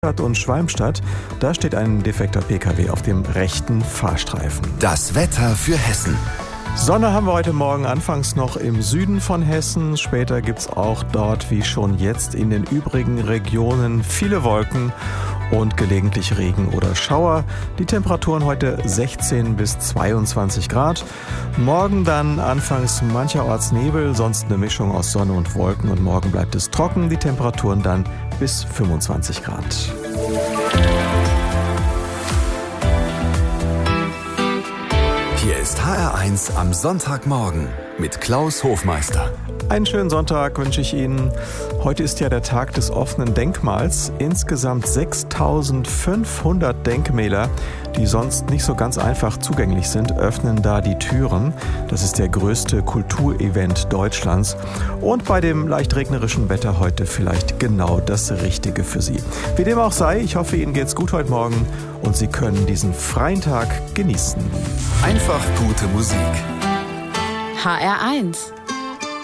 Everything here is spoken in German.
und Schwalmstadt, da steht ein defekter Pkw auf dem rechten Fahrstreifen. Das Wetter für Hessen. Sonne haben wir heute Morgen anfangs noch im Süden von Hessen. Später gibt's auch dort, wie schon jetzt, in den übrigen Regionen viele Wolken und gelegentlich Regen oder Schauer. Die Temperaturen heute 16 bis 22 Grad. Morgen dann anfangs mancherorts Nebel, sonst eine Mischung aus Sonne und Wolken. Und morgen bleibt es trocken. Die Temperaturen dann bis 25 Grad. Hier ist HR1 am Sonntagmorgen mit Klaus Hofmeister. Einen schönen Sonntag wünsche ich Ihnen. Heute ist ja der Tag des offenen Denkmals. Insgesamt 6.500 Denkmäler, die sonst nicht so ganz einfach zugänglich sind, öffnen da die Türen. Das ist der größte Kulturevent Deutschlands. Und bei dem leicht regnerischen Wetter heute vielleicht genau das Richtige für Sie. Wie dem auch sei, ich hoffe, Ihnen geht's gut heute Morgen und Sie können diesen freien Tag genießen. Einfach gute Musik. HR1